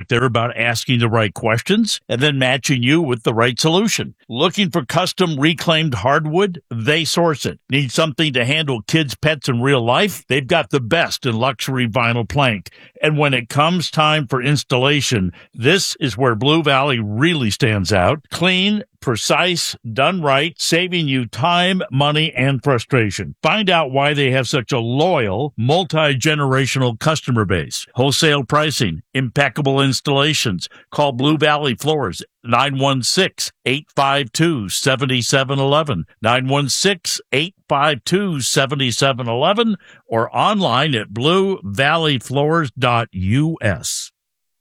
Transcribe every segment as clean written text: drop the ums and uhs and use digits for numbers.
They're about asking the right questions and then matching you with the right solution. Looking for custom reclaimed hardwood? They source it. Need something to handle kids' pets in real life? They've got the best in luxury vinyl plank. And when it comes time for installation, this is where Blue Valley really stands out. Clean, precise, done right, saving you time, money, and frustration. Find out why they have such a loyal, multi-generational customer base. Wholesale pricing, impeccable installations. Call Blue Valley Floors, 916-852-7711, 916-852-7711, or online at bluevalleyfloors.us.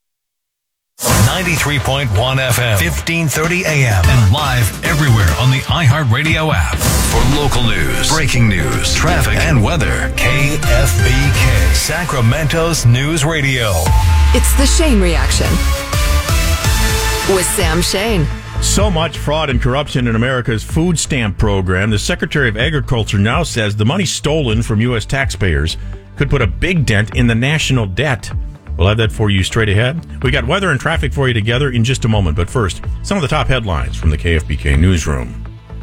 93.1 FM, 1530 AM, and live everywhere on the iHeartRadio app. For local news, breaking news, traffic, and weather, KFBK, Sacramento's News Radio. It's the Shane Reaction with Sam Shane. So much fraud and corruption in America's food stamp program. The Secretary of Agriculture now says the money stolen from U.S. taxpayers could put a big dent in the national debt. We'll have that for you straight ahead. We got weather and traffic for you together in just a moment. But first, some of the top headlines from the KFBK Newsroom.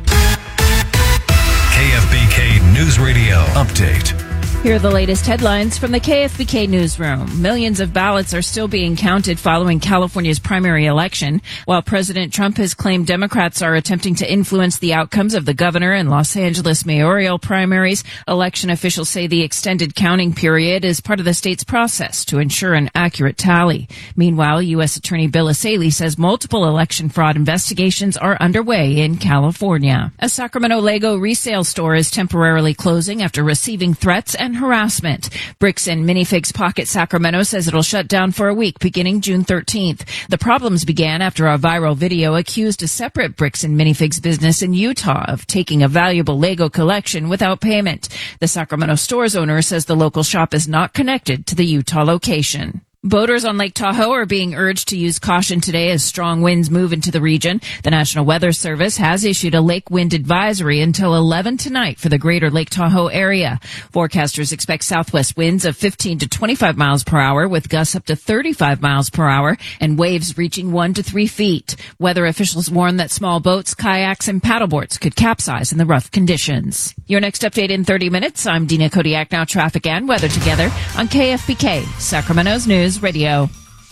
KFBK News Radio Update. Here are the latest headlines from the KFBK Newsroom. Millions of ballots are still being counted following California's primary election. While President Trump has claimed Democrats are attempting to influence the outcomes of the governor and Los Angeles mayoral primaries, election officials say the extended counting period is part of the state's process to ensure an accurate tally. Meanwhile, U.S. Attorney Bill Asaley says multiple election fraud investigations are underway in California. A Sacramento Lego resale store is temporarily closing after receiving threats and harassment. Bricks and Minifigs Pocket Sacramento says it'll shut down for a week beginning June 13th. The problems began after a viral video accused a separate Bricks and Minifigs business in Utah of taking a valuable Lego collection without payment. The Sacramento store's owner says the local shop is not connected to the Utah location. Boaters on Lake Tahoe are being urged to use caution today as strong winds move into the region. The National Weather Service has issued a lake wind advisory until 11 tonight for the greater Lake Tahoe area. Forecasters expect southwest winds of 15 to 25 miles per hour with gusts up to 35 miles per hour and waves reaching 1 to 3 feet. Weather officials warn that small boats, kayaks, and paddleboards could capsize in the rough conditions. Your next update in 30 minutes. I'm Dina Kodiak. Now traffic and weather together on KFBK, Sacramento's News Radio.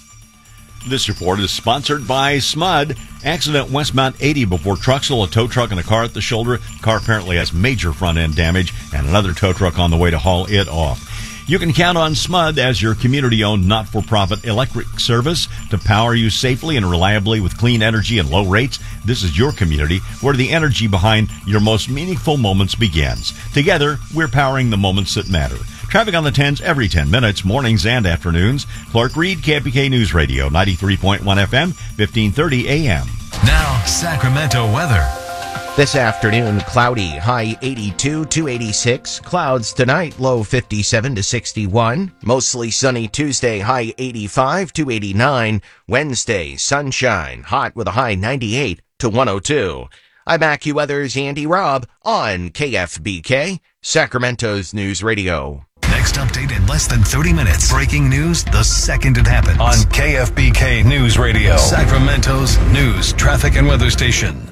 This report is sponsored by SMUD. Accident westbound 80 before Truxell, a tow truck and a car at the shoulder. Car apparently has major front end damage, and another tow truck on the way to haul it off. You can count on SMUD as your community-owned, not-for-profit electric service to power you safely and reliably with clean energy and low rates. This is your community where the energy behind your most meaningful moments begins. Together, we're powering the moments that matter. Traffic on the 10s every 10 minutes, mornings and afternoons. Clark Reed, KFBK News Radio, 93.1 FM, 1530 AM. Now, Sacramento weather. This afternoon, cloudy, high 82 to 86. Clouds tonight, low 57 to 61. Mostly sunny Tuesday, high 85 to 89. Wednesday, sunshine, hot with a high 98 to 102. I'm AccuWeather's Andy Robb on KFBK, Sacramento's News Radio. Next update in less than 30 minutes. Breaking news the second it happens. On KFBK News Radio, Sacramento's news, traffic, and weather station.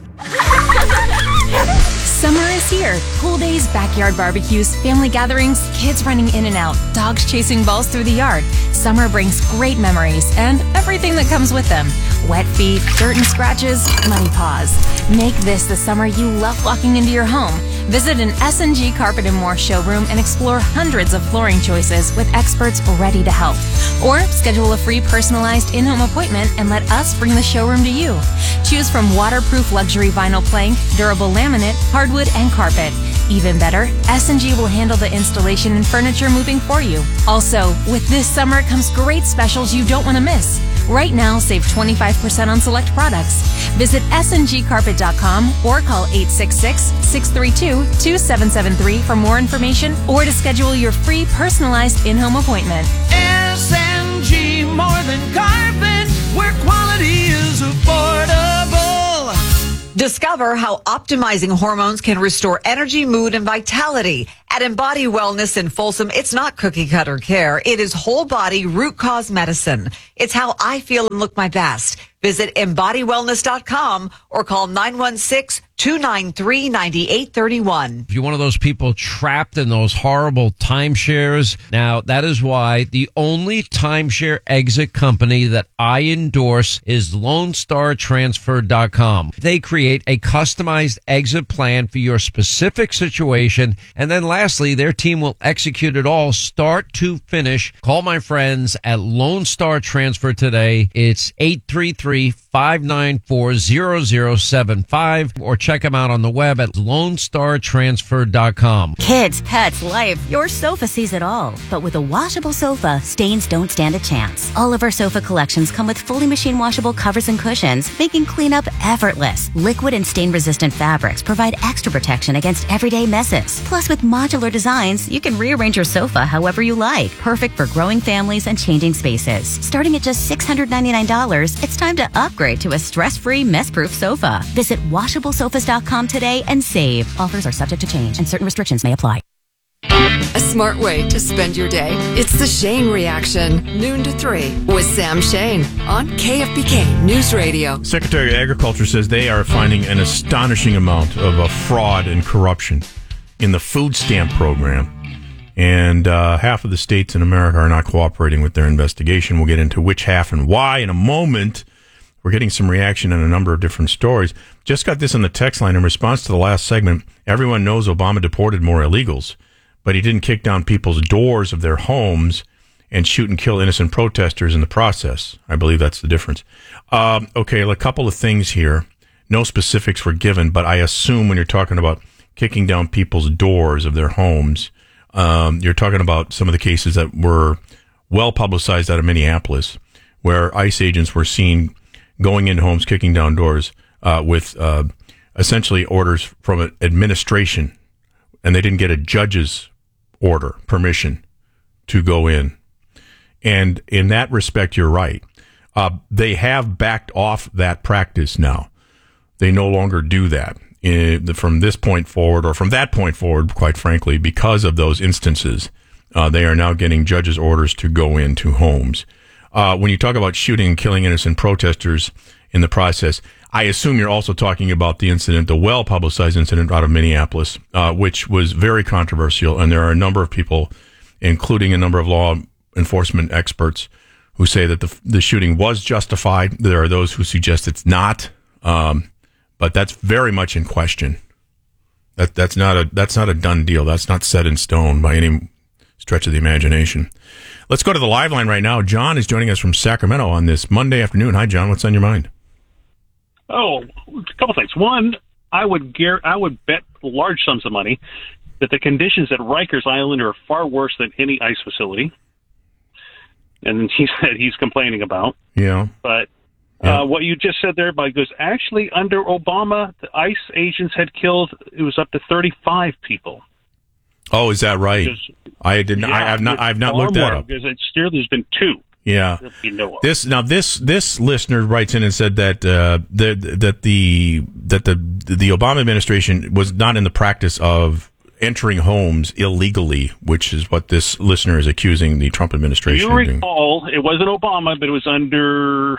Summer is here. Pool days, backyard barbecues, family gatherings, kids running in and out, dogs chasing balls through the yard. Summer brings great memories and everything that comes with them. Wet feet, dirt and scratches, muddy paws. Make this the summer you love walking into your home. Visit an S&G Carpet & More showroom and explore hundreds of flooring choices with experts ready to help. Or schedule a free personalized in-home appointment and let us bring the showroom to you. Choose from waterproof luxury vinyl plank, durable laminate, hardwood, and carpet. Even better, S&G will handle the installation and furniture moving for you. Also, with this summer comes great specials you don't want to miss. Right now, save 25% on select products. Visit sngcarpet.com or call 866-632-2773 for more information or to schedule your free personalized in-home appointment. SNG, more than carpet, where quality is affordable. Discover how optimizing hormones can restore energy, mood, and vitality. At Embody Wellness in Folsom, it's not cookie cutter care. It is whole body root cause medicine. It's how I feel and look my best. Visit embodywellness.com or call 916-293-9831. If you're one of those people trapped in those horrible timeshares, now that is why the only timeshare exit company that I endorse is LoneStarTransfer.com. They create a customized exit plan for your specific situation, and then lastly, their team will execute it all start to finish. Call my friends at Lone Star Transfer today. It's 833-594-0075 or check them out on the web at LoneStarTransfer.com. Kids, pets, life. Your sofa sees it all. But with a washable sofa, stains don't stand a chance. All of our sofa collections come with fully machine washable covers and cushions, making cleanup effortless. Liquid and stain-resistant fabrics provide extra protection against everyday messes. Plus, with modular designs, you can rearrange your sofa however you like. Perfect for growing families and changing spaces. Starting at just $699, it's time to upgrade to a stress-free, mess-proof sofa. Visit WashableSofas.com today and save. Offers are subject to change and certain restrictions may apply. A smart way to spend your day. It's the Shane Reaction, noon to 3 with Sam Shane on KFBK News Radio. Secretary of Agriculture says they are finding an astonishing amount of fraud and corruption in the food stamp program. And half of the states in America are not cooperating with their investigation. We'll get into which half and why in a moment. We're getting some reaction on a number of different stories. Just got this on the text line in response to the last segment. Everyone knows Obama deported more illegals, but he didn't kick down people's doors of their homes and shoot and kill innocent protesters in the process. I believe that's the difference. Okay, a couple of things here. No specifics were given, but I assume when you're talking about kicking down people's doors of their homes, you're talking about some of the cases that were well publicized out of Minneapolis, where ICE agents were seen going into homes, kicking down doors with essentially orders from an administration, and they didn't get a judge's order, permission to go in. And in that respect, you're right. They have backed off that practice now. They no longer do that. From this point forward, or from that point forward, quite frankly, because of those instances, they are now getting judges' orders to go into homes. When you talk about shooting and killing innocent protesters in the process, I assume you're also talking about the incident, the well-publicized incident out of Minneapolis, which was very controversial, and there are a number of people, including a number of law enforcement experts, who say that the shooting was justified. There are those who suggest it's not. But that's very much in question. That's not a done deal. That's not set in stone by any stretch of the imagination. Let's go to the live line right now. John is joining us from Sacramento on this Monday afternoon. Hi, John. What's on your mind? Oh, a couple things. One, I would bet large sums of money that the conditions at Rikers Island are far worse than any ICE facility. And he said he's complaining about. Yeah. But what you just said there, Mike, goes actually under Obama, the ICE agents had killed, it was up to 35 people. Oh, is that right? I didn't. Yeah, I've not looked that up. Because there's been 2. Yeah. This listener writes in and said that the Obama administration was not in the practice of entering homes illegally, which is what this listener is accusing the Trump administration of doing. You recall, it wasn't Obama, but it was under.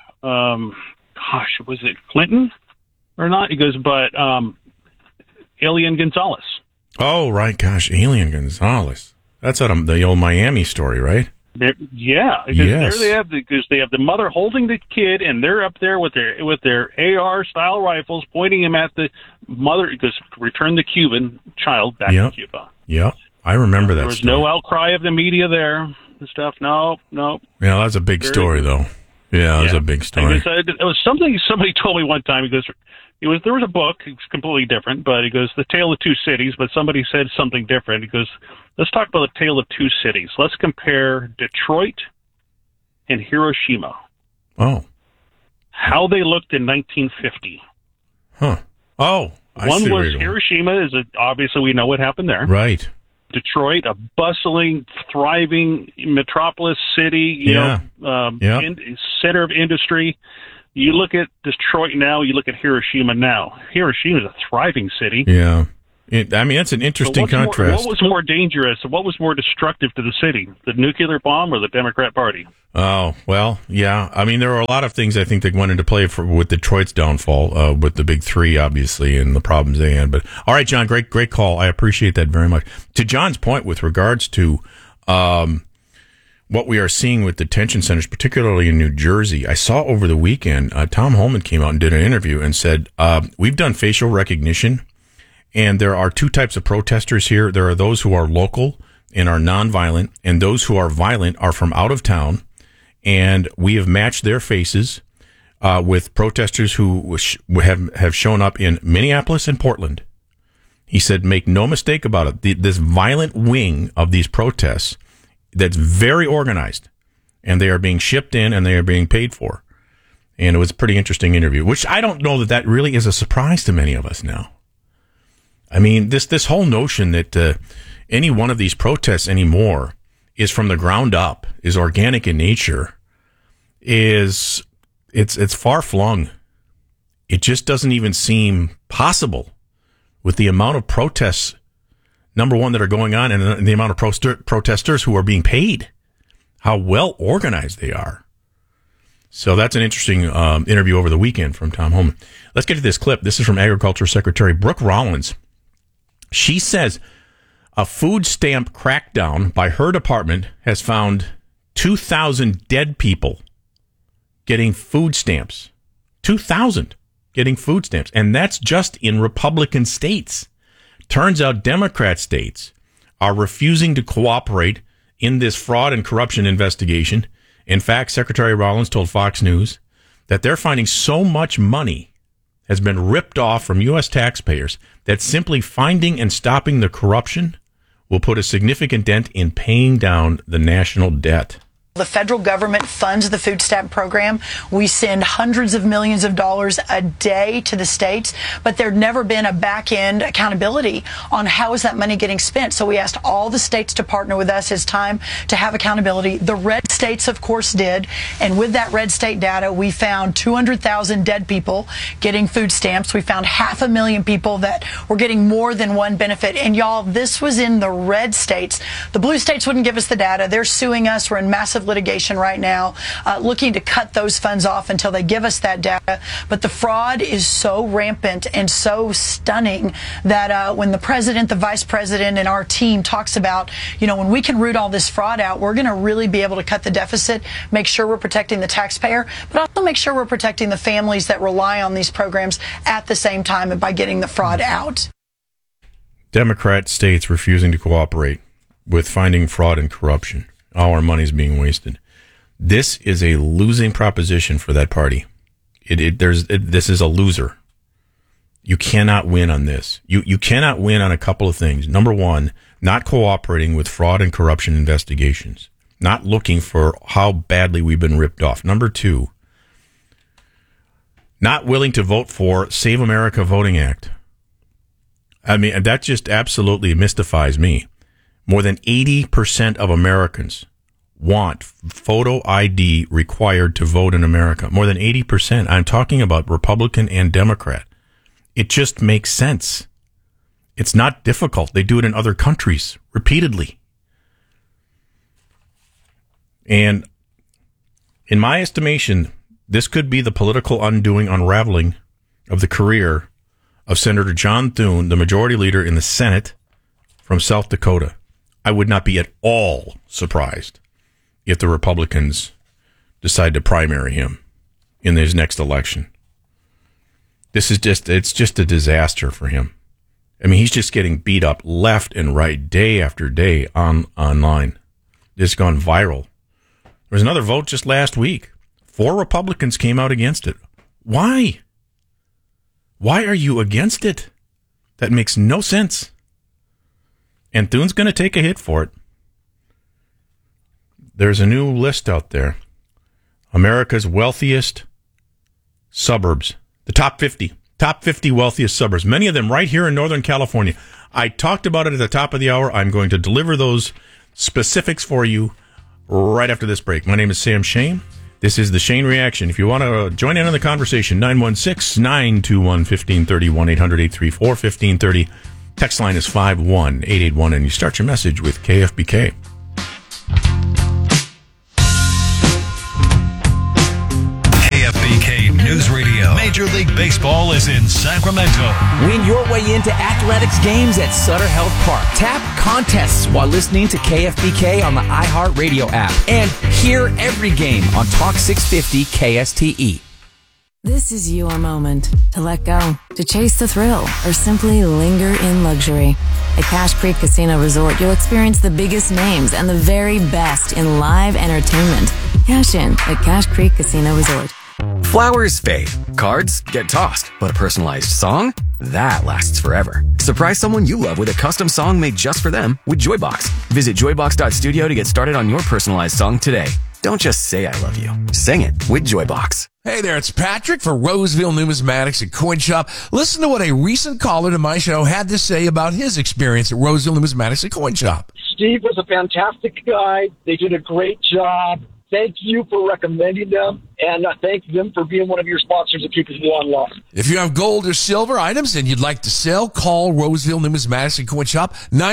Was it Clinton or not? He goes, but Elian Gonzalez. Oh, right. Gosh, Elian Gonzalez. That's out of the old Miami story, right? Yeah. Yes. There they have the mother holding the kid, and they're up there with their AR style rifles, pointing him at the mother. Because return the Cuban child back to Cuba. Yeah, I remember that. There was no outcry of the media there and stuff. No. Yeah, that's a big story, though. Yeah, it was a big story. It was something somebody told me one time. He goes, there was a book. It's completely different, but he goes, The Tale of Two Cities. But somebody said something different. He goes, let's talk about the Tale of Two Cities. Let's compare Detroit and Hiroshima. Oh, how they looked in 1950. Huh. Oh, one was Hiroshima. Obviously we know what happened there. Right. Detroit, a bustling, thriving metropolis city, center of industry. You look at Detroit now, you look at Hiroshima now. Hiroshima is a thriving city. Yeah. That's an interesting contrast. What was more dangerous? What was more destructive to the city? The nuclear bomb or the Democrat Party? Oh, well, yeah. There are a lot of things I think that went into play with Detroit's downfall, with the big three, obviously, and the problems they had. But all right, John, great call. I appreciate that very much. To John's point with regards to what we are seeing with detention centers, particularly in New Jersey, I saw over the weekend, Tom Homan came out and did an interview and said, we've done facial recognition, and there are two types of protesters here. There are those who are local and are nonviolent, and those who are violent are from out of town. And we have matched their faces with protesters who have shown up in Minneapolis and Portland. He said, make no mistake about it. This violent wing of these protests that's very organized, and they are being shipped in and they are being paid for. And it was a pretty interesting interview, which I don't know that really is a surprise to many of us now. This whole notion that any one of these protests anymore is from the ground up, is organic in nature, it's far flung. It just doesn't even seem possible with the amount of protests, number one, that are going on, and the amount of protesters who are being paid, how well organized they are. So that's an interesting interview over the weekend from Tom Homan. Let's get to this clip. This is from Agriculture Secretary Brooke Rollins. She says a food stamp crackdown by her department has found 2,000 dead people getting food stamps. 2,000 getting food stamps. And that's just in Republican states. Turns out Democrat states are refusing to cooperate in this fraud and corruption investigation. In fact, Secretary Rollins told Fox News that they're finding so much money has been ripped off from U.S. taxpayers that simply finding and stopping the corruption will put a significant dent in paying down the national debt. The federal government funds the food stamp program. We send hundreds of millions of dollars a day to the states, but there'd never been a back-end accountability on how is that money getting spent. So we asked all the states to partner with us. It's time to have accountability. The red states, of course, did. And with that red state data, we found 200,000 dead people getting food stamps. We found 500,000 people that were getting more than one benefit. And y'all, this was in the red states. The blue states wouldn't give us the data. They're suing us. We're in massive litigation right now, looking to cut those funds off until they give us that data. But the fraud is so rampant and so stunning that when the president, the vice president, and our team talks about, when we can root all this fraud out, we're going to really be able to cut the deficit, make sure we're protecting the taxpayer, but also make sure we're protecting the families that rely on these programs at the same time and by getting the fraud out. Democrat states refusing to cooperate with finding fraud and corruption. All our money's being wasted. This is a losing proposition for that party. This is a loser. You cannot win on this. You cannot win on a couple of things. Number one, not cooperating with fraud and corruption investigations. Not looking for how badly we've been ripped off. Number two, not willing to vote for Save America Voting Act. That just absolutely mystifies me. More than 80% of Americans want photo ID required to vote in America. More than 80%. I'm talking about Republican and Democrat. It just makes sense. It's not difficult. They do it in other countries repeatedly. And in my estimation, this could be the political unraveling of the career of Senator John Thune, the majority leader in the Senate from South Dakota. I would not be at all surprised if the Republicans decide to primary him in his next election. It's just a disaster for him. He's just getting beat up left and right, day after day online. It's gone viral. There was another vote just last week. 4 Republicans came out against it. Why? Why are you against it? That makes no sense. And Thune's going to take a hit for it. There's a new list out there. America's wealthiest suburbs. The top 50. Top 50 wealthiest suburbs. Many of them right here in Northern California. I talked about it at the top of the hour. I'm going to deliver those specifics for you right after this break. My name is Sam Shane. This is the Shane Reaction. If you want to join in on the conversation, 916-921-1530, 1-800-834-1530. Text line is 51881, and you start your message with KFBK. KFBK News Radio. Major League Baseball is in Sacramento. Win your way into athletics games at Sutter Health Park. Tap contests while listening to KFBK on the iHeartRadio app. And hear every game on Talk 650 KSTE. This is your moment to let go, to chase the thrill, or simply linger in luxury. At Cache Creek Casino Resort, you'll experience the biggest names and the very best in live entertainment. Cash in at Cache Creek Casino Resort. Flowers fade, cards get tossed, but a personalized song? That lasts forever. Surprise someone you love with a custom song made just for them with Joybox. Visit joybox.studio to get started on your personalized song today. Don't just say I love you. Sing it with Joybox. Hey there, it's Patrick for Roseville Numismatics and Coin Shop. Listen to what a recent caller to my show had to say about his experience at Roseville Numismatics and Coin Shop. Steve was a fantastic guy. They did a great job. Thank you for recommending them, and thank them for being one of your sponsors that keeps you on line. If you have gold or silver items and you'd like to sell, call Roseville Numismatics and Coin Shop,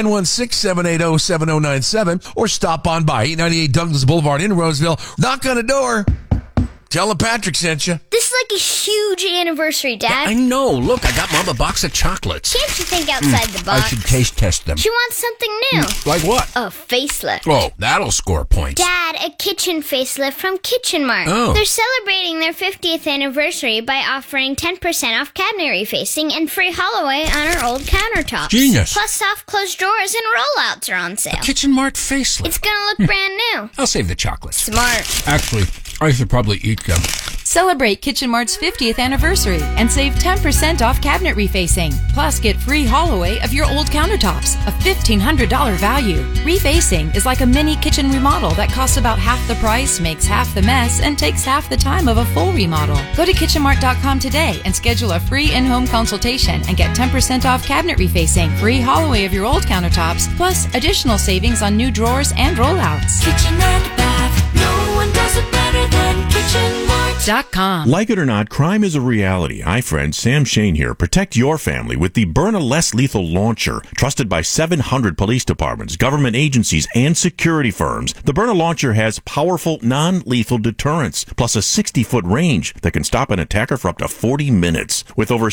916-780-7097, or stop on by 898 Douglas Boulevard in Roseville. Knock on a door. Tell them Patrick sent you. This is like a huge anniversary, Dad. Yeah, I know. Look, I got Mom a box of chocolates. Can't you think outside the box? I should taste test them. She wants something new. Like what? A facelift. Oh, that'll score points. Dad, a kitchen facelift from Kitchen Mart. Oh. They're celebrating their 50th anniversary by offering 10% off cabinet refacing and free haul-away on our old countertops. Genius. Plus soft close drawers and rollouts are on sale. A Kitchen Mart facelift. It's gonna look brand new. I'll save the chocolates. Smart. Actually, I should probably eat them. Celebrate Kitchen Mart's 50th anniversary and save 10% off cabinet refacing. Plus, get free haul-away of your old countertops, a $1,500 value. Refacing is like a mini kitchen remodel that costs about half the price, makes half the mess, and takes half the time of a full remodel. Go to kitchenmart.com today and schedule a free in-home consultation and get 10% off cabinet refacing, free haul-away of your old countertops, plus additional savings on new drawers and rollouts. Kitchen and bath, no one does it better than Kitchen Mart. Like it or not, crime is a reality. Hi, friends. Sam Shane here. Protect your family with the Byrna Less Lethal Launcher. Trusted by 700 police departments, government agencies, and security firms, the Byrna Launcher has powerful, non-lethal deterrence, plus a 60-foot range that can stop an attacker for up to 40 minutes. With over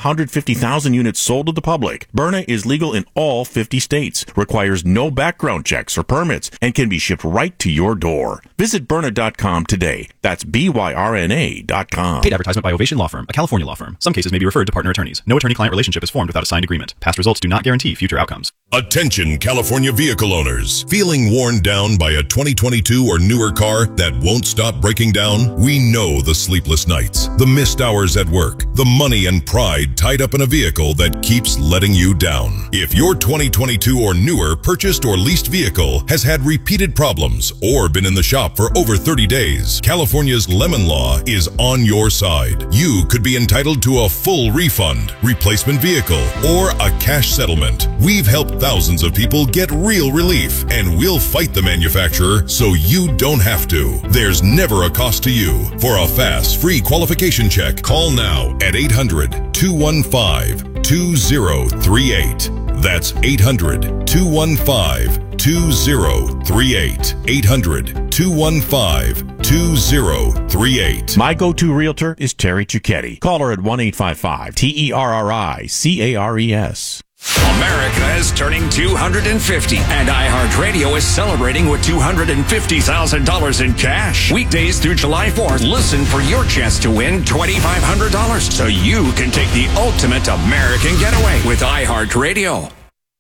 750,000 units sold to the public, Byrna is legal in all 50 states, requires no background checks or permits, and can be shipped right to your door. Visit Byrna.com today. That's BYRNA.com. Paid advertisement by Ovation Law Firm, a California law firm. Some cases may be referred to partner attorneys. No attorney-client relationship is formed without a signed agreement. Past results do not guarantee future outcomes. Attention California vehicle owners. Feeling worn down by a 2022 or newer car that won't stop breaking down? We know the sleepless nights, the missed hours at work, the money and pride tied up in a vehicle that keeps letting you down. If your 2022 or newer purchased or leased vehicle has had repeated problems or been in the shop for over 30 days, California's Lemon Law is on your side. You could be entitled to a full refund, replacement vehicle, or a cash settlement. We've helped thousands of people get real relief, and we'll fight the manufacturer so you don't have to. There's never a cost to you. For a fast, free qualification check, call now at 800-215-2038. That's 800-215-2038. 800-215-2038. My go-to realtor is Terry Cicchetti. Call her at 1-855-TERRI-CARES. America is turning 250, and iHeartRadio is celebrating with $250,000 in cash. Weekdays through July 4th, listen for your chance to win $2,500 so you can take the ultimate American getaway with iHeartRadio.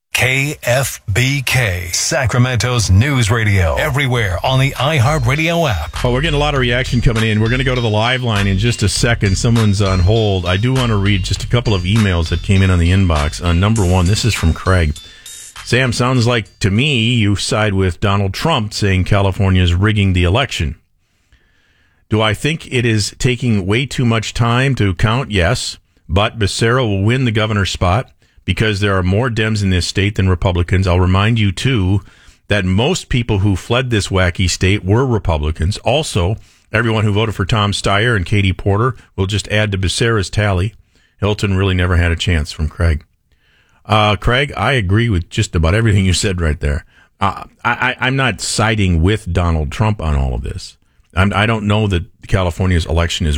KFBK, Sacramento's news radio. Everywhere on the iHeartRadio app. Oh, we're getting a lot of reaction coming in. We're going to go to the live line in just a second. Someone's on hold. I do want to read just a couple of emails that came in on the inbox. Number one, this is from Craig. Sam, sounds like to me you side with Donald Trump saying California is rigging the election. Do I think it is taking way too much time to count? Yes. But Becerra will win the governor's spot, because there are more Dems in this state than Republicans. I'll remind you, too, that most people who fled this wacky state were Republicans. Also, Everyone who voted for Tom Steyer and Katie Porter will just add to Becerra's tally. Hilton really never had a chance, from Craig. Craig, I agree with just about everything you said right there. I'm not siding with Donald Trump on all of this. I don't know that California's election is